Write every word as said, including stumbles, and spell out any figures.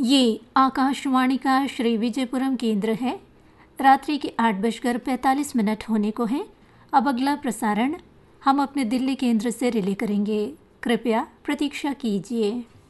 ये आकाशवाणी का श्री विजयपुरम केंद्र है। रात्रि के आठ बजकर पैंतालीस मिनट होने को हैं। अब अगला प्रसारण हम अपने दिल्ली केंद्र से रिले करेंगे। कृपया प्रतीक्षा कीजिए।